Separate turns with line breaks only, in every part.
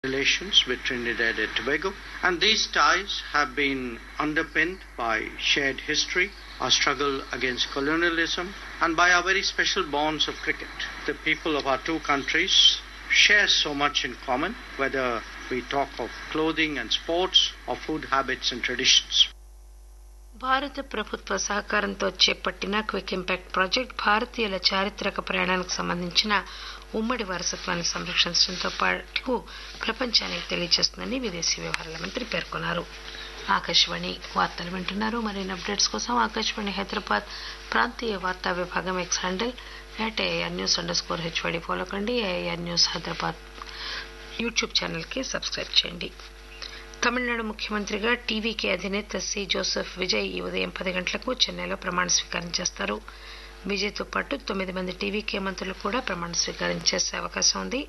relations with Trinidad and Tobago, and these ties have been underpinned by shared history, our struggle against colonialism, and by our very special bonds of cricket. The people of our two countries share so much in common, whether we talk of clothing and sports or food habits and traditions.
భారత ప్రభుత్వ సహకారంతో చేపట్టిన quick impact project భారతీయుల చారిత్రక ప్రయాణానికి సంబంధించిన ఉమ్మడి వారసత్వాన్ని సంరక్షించడంతో పాటు ప్రపంచానికి తెలియజేస్తుందని విదేశీ వ్యవహారాల మంత్రి పేర్కొన్నారు. ఆకాశవాణి వార్తలు వింటున్నారు. మరిన్ని అప్డేట్స్ కోసం ఆకాశవాణి హైదరాబాద్ ప్రాంతీయ వార్తా విభాగం ఎక్స్ హ్యాండిల్ @AIRnews_HYD ఫాలో కండి. AIR న్యూస్ హైదరాబాద్ యూట్యూబ్ ఛానల్కి సబ్స్క్రైబ్ చేయండి. తమిళనాడు ముఖ్యమంత్రిగా టీవీకే అధినేత సి జోసెఫ్ విజయ్ ఈ ఉదయం 10 గంటలకు చెన్నైలో ప్రమాణ స్వీకారం చేస్తారు. విజయ్తో పాటు 9 మంది టీవీకే మంత్రులు కూడా ప్రమాణ స్వీకారం చేసే అవకాశం ఉంది.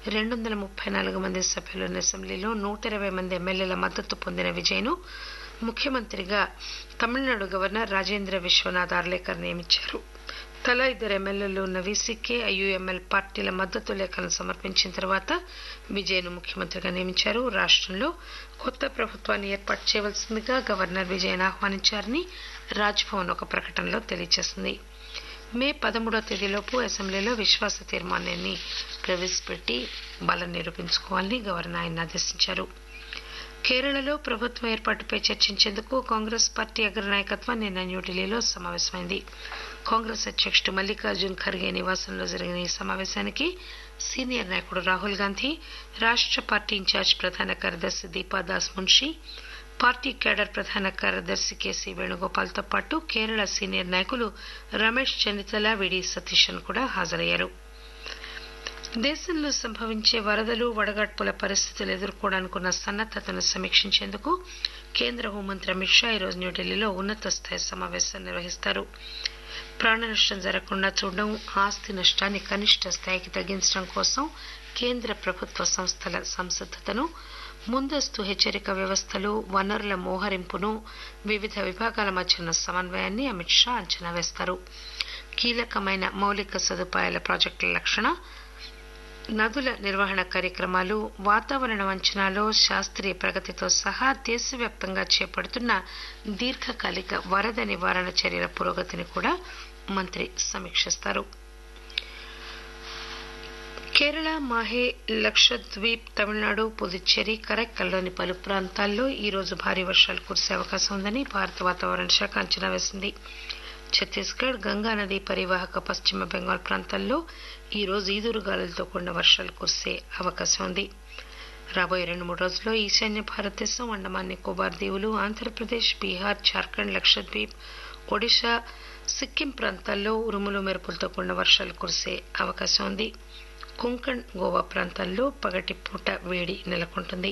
234 మంది సభ్యులున్న అసెంబ్లీలో 120 మంది ఎమ్మెల్యేల మద్దతు పొందిన విజయ్ను ముఖ్యమంత్రిగా తమిళనాడు గవర్నర్ రాజేంద్ర విశ్వనాథ్ ఆర్లేకర్ నియమించారు. తలా 2 ఎమ్మెల్యేలు ఉన్న వీసీకే, ఐయుఎంఎల్ పార్టీల మద్దతు లేఖలను సమర్పించిన తర్వాత విజయ్ను ముఖ్యమంత్రిగా నియమించారు. రాష్టంలో కొత్త ప్రభుత్వాన్ని ఏర్పాటు చేయవలసిందిగా గవర్నర్ విజయ్ను ఆహ్వానించారని రాజ్భవన్ ఒక ప్రకటనలో తెలియజేసింది. మే 13వ తేదీలోపు అసెంబ్లీలో విశ్వాస తీర్మానాన్ని ప్రవేశపెట్టి బలం నిరూపించుకోవాలని గవర్నర్ ఆయన ఆదేశించారు. కేరళలో ప్రభుత్వం ఏర్పాటుపై చర్చించేందుకు కాంగ్రెస్ పార్టీ అగ్రనాయకత్వం నిన్న న్యూఢిల్లీలో సమావేశమైంది. కాంగ్రెస్ అధ్యక్షుడు మల్లికార్జున్ ఖర్గే నివాసంలో జరిగిన ఈ సమావేశానికి సీనియర్ నాయకుడు రాహుల్ గాంధీ, రాష్ట పార్టీ ఇన్ఛార్జ్ ప్రధాన కార్యదర్శి దీపాదాస్ మున్షీ, పార్టీ కేడర్ ప్రధాన కార్యదర్శి కేసీ వేణుగోపాల్తో పాటు కేరళ సీనియర్ నాయకులు రమేష్ చెన్నితల, విడి సతీశన్ కూడా హాజరయ్యారు. దేశంలో సంభవించే వరదలు, వడగాడ్పుల పరిస్థితులు ఎదుర్కోవడానికున్న సన్నద్దతను సమీక్షించేందుకు కేంద్ర హోంమంత్రి అమిత్ షా ఈరోజు న్యూఢిల్లీలో ఉన్నత స్థాయి సమావేశం నిర్వహిస్తారు. ప్రాణ నష్టం జరగకుండా చూడడం, ఆస్తి నష్టాన్ని కనిష్ట స్థాయికి తగ్గించడం కోసం కేంద్ర ప్రభుత్వ సంస్థల సంసిద్దతను, ముందస్తు హెచ్చరిక వ్యవస్థలు, వనరుల మోహరింపును, వివిధ విభాగాల మధ్య ఉన్న సమన్వయాన్ని అమిత్ షా అంచనా వేస్తారు. కీలకమైన మౌలిక సదుపాయాల ప్రాజెక్టుల రక్షణ, నదుల నిర్వహణ కార్యక్రమాలు, వాతావరణ అంచనాలో శాస్త్రీయ ప్రగతితో సహా దేశవ్యాప్తంగా చేపడుతున్న దీర్ఘకాలిక వరద నివారణ చర్యల పురోగతిని కూడా మంత్రి సమీక్షిస్తారు. కేరళ, మాహే, లక్షద్వీప్, తమిళనాడు, పుదుచ్చేరి, కరైక్కల్లోని పలు ప్రాంతాల్లో ఈరోజు భారీ వర్షాలు కురిసే అవకాశం ఉందని భారత వాతావరణ శాఖ అంచనా వేసింది. ఛత్తీస్గఢ్, గంగానది పరివాహక పశ్చిమ బెంగాల్ ప్రాంతాల్లో ఈరోజు ఈదురుగాలులతో కూడిన వర్షాలు కురిసే అవకాశం ఉంది. రాబోయే 2-3 రోజుల్లో ఈశాన్య భారతదేశం, అండమాన్ నికోబార్ దీవులు, ఆంధ్రప్రదేశ్, బీహార్, జార్ఖండ్, లక్షద్వీప్, ఒడిశా, సిక్కిం ప్రాంతాల్లో ఉరుములు మెరుపులతో కూడిన వర్షాలు కురిసే అవకాశం ఉంది. కొంకణ్, గోవా ప్రాంతాల్లో పగటిపూట వేడి నెలకొంటుంది.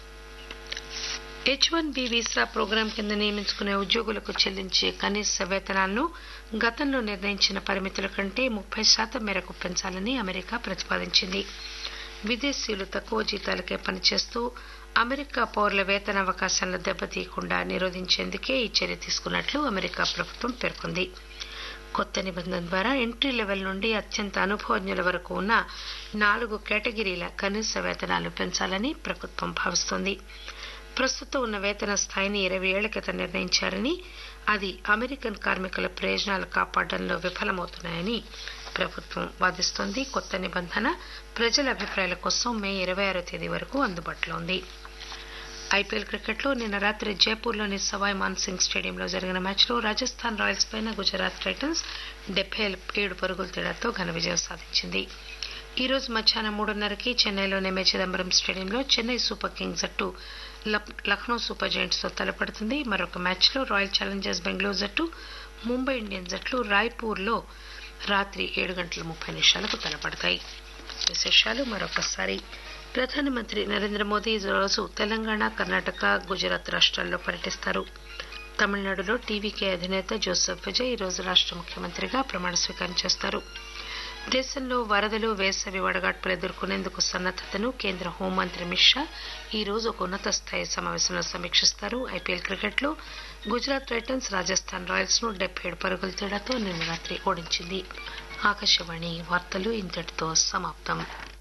H-1B వీసా ప్రోగ్రాం కింద నియమించుకునే ఉద్యోగులకు చెల్లించే కనీస వేతనాలను గతంలో నిర్ణయించిన పరిమితుల కంటే 30% మేరకు పెంచాలని అమెరికా ప్రతిపాదించింది. విదేశీయులు తక్కువ జీతాలకే పనిచేస్తూ అమెరికా పౌరుల వేతన అవకాశాలను దెబ్బతీయకుండా నిరోధించేందుకే ఈ చర్య తీసుకున్నట్లు అమెరికా ప్రభుత్వం పేర్కొంది. కొత్త నిబంధన ద్వారా ఎంట్రీ లెవెల్ నుండి అత్యంత అనుభవజ్ఞుల వరకు ఉన్న 4 కేటగిరీల కనీస వేతనాలు పెంచాలని ప్రభుత్వం భావిస్తోంది. ప్రస్తుతం ఉన్న వేతన స్థాయిని 20 ఏళ్ల క్రితం నిర్ణయించారని, అది అమెరికన్ కార్మికుల ప్రయోజనాలు కాపాడడంలో విఫలమవుతున్నాయని ప్రభుత్వం వాదిస్తోంది. కొత్త నిబంధన ప్రజల అభిప్రాయాల కోసం మే 26వ తేదీ వరకు అందుబాటులో ఉంది. ఐపీఎల్ క్రికెట్లో నిన్న రాత్రి జైపూర్లోని సవాయ్ మాన్సింగ్ స్టేడియంలో జరిగిన మ్యాచ్లో రాజస్థాన్ రాయల్స్ పైన గుజరాత్ టైటన్స్ 77 పరుగుల తేడాతో ఘన విజయం సాధించింది. ఈ రోజు మధ్యాహ్నం 3:30కి చెన్నైలోని ఎంఏ చిదంబరం స్టేడియంలో చెన్నై సూపర్ కింగ్స్ జట్టు లక్నో సూపర్ జైంట్స్ తో తలపడుతుంది. మరొక మ్యాచ్లో రాయల్ ఛాలెంజర్స్ బెంగళూరు జట్టు, ముంబై ఇండియన్స్ జట్లు రాయ్పూర్లో రాత్రి 7:30 తలపడతాయి. విశేషాలు మరొకసారి. ప్రధానమంత్రి నరేంద్ర మోదీ ఈరోజు తెలంగాణ, కర్ణాటక, గుజరాత్ రాష్ట్రాల్లో పర్యటిస్తారు. తమిళనాడులో టీవీకే అధినేత జోసెఫ్ విజయ్ ఈరోజు రాష్ట్ర ముఖ్యమంత్రిగా ప్రమాణ స్వీకారం చేస్తారు. దేశంలో వరదలు, వేసవి వడగాడ్పులు ఎదుర్కొనేందుకు సన్నద్దతను కేంద్ర హోంమంత్రి అమిత్ షా ఈ రోజు ఒక ఉన్నత స్థాయి సమావేశంలో సమీక్షిస్తారు. ఐపీఎల్ క్రికెట్లో గుజరాత్ టైటన్స్ రాజస్థాన్ రాయల్స్ ను 77 పరుగుల తేడాతో నిన్న రాత్రి ఓడించింది. ఆకాశవాణి వార్తలు ఇంతటితో సమాప్తం.